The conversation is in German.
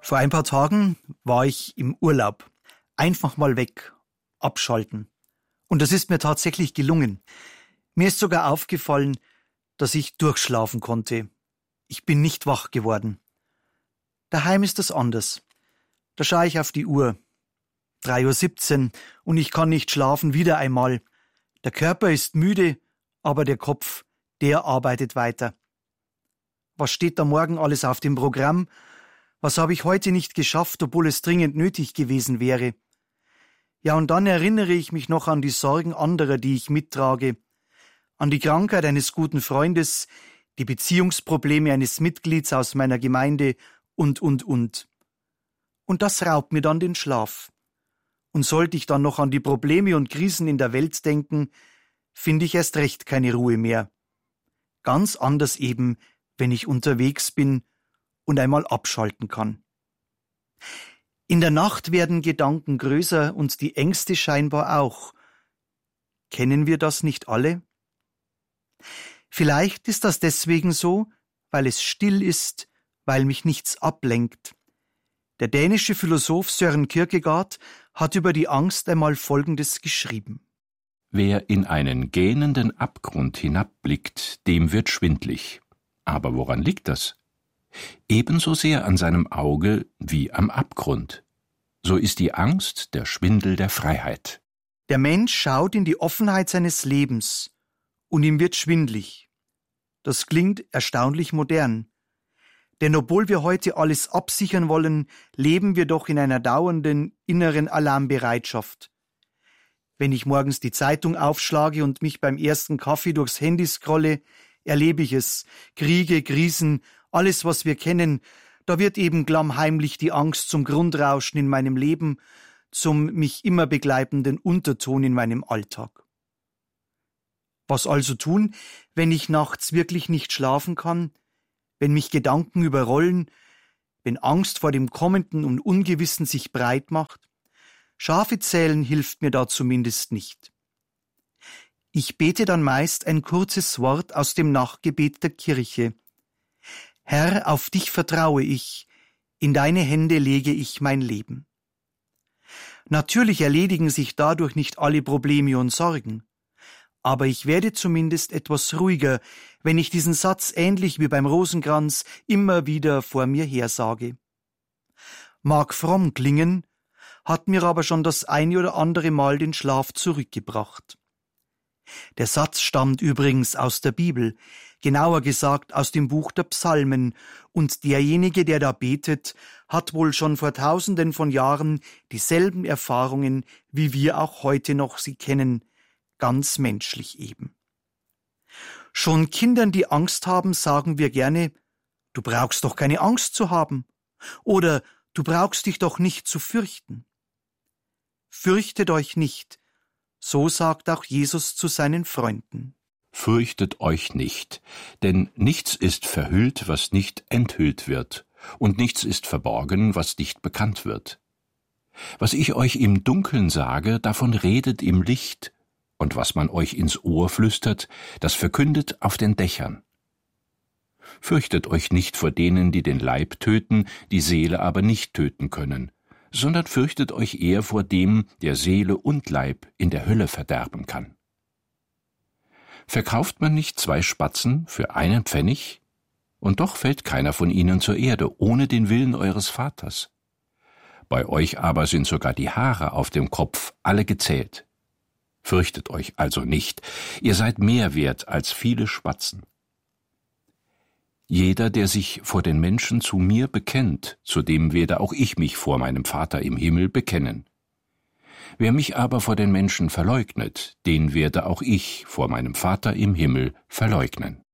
Vor ein paar Tagen war ich im Urlaub. Einfach mal weg, abschalten. Und das ist mir tatsächlich gelungen. Mir ist sogar aufgefallen, dass ich durchschlafen konnte. Ich bin nicht wach geworden. Daheim ist das anders. Da schaue ich auf die Uhr. 3:17 Uhr und ich kann nicht schlafen, wieder einmal. Der Körper ist müde, aber der Kopf, der arbeitet weiter. Was steht da morgen alles auf dem Programm? Was habe ich heute nicht geschafft, obwohl es dringend nötig gewesen wäre? Ja, und dann erinnere ich mich noch an die Sorgen anderer, die ich mittrage, an die Krankheit eines guten Freundes, die Beziehungsprobleme eines Mitglieds aus meiner Gemeinde und. Und das raubt mir dann den Schlaf. Und sollte ich dann noch an die Probleme und Krisen in der Welt denken, finde ich erst recht keine Ruhe mehr. Ganz anders eben, wenn ich unterwegs bin und einmal abschalten kann. In der Nacht werden Gedanken größer und die Ängste scheinbar auch. Kennen wir das nicht alle? Vielleicht ist das deswegen so, weil es still ist, weil mich nichts ablenkt. Der dänische Philosoph Søren Kierkegaard hat über die Angst einmal Folgendes geschrieben. Wer in einen gähnenden Abgrund hinabblickt, dem wird schwindlig. Aber woran liegt das? Ebenso sehr an seinem Auge wie am Abgrund. So ist die Angst der Schwindel der Freiheit. Der Mensch schaut in die Offenheit seines Lebens und ihm wird schwindlig. Das klingt erstaunlich modern. Denn obwohl wir heute alles absichern wollen, leben wir doch in einer dauernden inneren Alarmbereitschaft. Wenn ich morgens die Zeitung aufschlage und mich beim ersten Kaffee durchs Handy scrolle, erlebe ich es. Kriege, Krisen, alles, was wir kennen, da wird eben klammheimlich die Angst zum Grundrauschen in meinem Leben, zum mich immer begleitenden Unterton in meinem Alltag. Was also tun, wenn ich nachts wirklich nicht schlafen kann, wenn mich Gedanken überrollen, wenn Angst vor dem Kommenden und Ungewissen sich breit macht? Schafe zählen hilft mir da zumindest nicht. Ich bete dann meist ein kurzes Wort aus dem Nachtgebet der Kirche. Herr, auf dich vertraue ich, in deine Hände lege ich mein Leben. Natürlich erledigen sich dadurch nicht alle Probleme und Sorgen, aber ich werde zumindest etwas ruhiger, wenn ich diesen Satz ähnlich wie beim Rosenkranz immer wieder vor mir hersage. Mag fromm klingen, hat mir aber schon das eine oder andere Mal den Schlaf zurückgebracht. Der Satz stammt übrigens aus der Bibel, genauer gesagt aus dem Buch der Psalmen, und derjenige, der da betet, hat wohl schon vor Tausenden von Jahren dieselben Erfahrungen, wie wir auch heute noch sie kennen, ganz menschlich eben. Schon Kindern, die Angst haben, sagen wir gerne, du brauchst doch keine Angst zu haben, oder du brauchst dich doch nicht zu fürchten. Fürchtet euch nicht, so sagt auch Jesus zu seinen Freunden. Fürchtet euch nicht, denn nichts ist verhüllt, was nicht enthüllt wird, und nichts ist verborgen, was nicht bekannt wird. Was ich euch im Dunkeln sage, davon redet im Licht, und was man euch ins Ohr flüstert, das verkündet auf den Dächern. Fürchtet euch nicht vor denen, die den Leib töten, die Seele aber nicht töten können, sondern fürchtet euch eher vor dem, der Seele und Leib in der Hölle verderben kann. Verkauft man nicht 2 Spatzen für 1 Pfennig? Und doch fällt keiner von ihnen zur Erde, ohne den Willen eures Vaters. Bei euch aber sind sogar die Haare auf dem Kopf alle gezählt. Fürchtet euch also nicht, ihr seid mehr wert als viele Spatzen. Jeder, der sich vor den Menschen zu mir bekennt, zu dem werde auch ich mich vor meinem Vater im Himmel bekennen. Wer mich aber vor den Menschen verleugnet, den werde auch ich vor meinem Vater im Himmel verleugnen.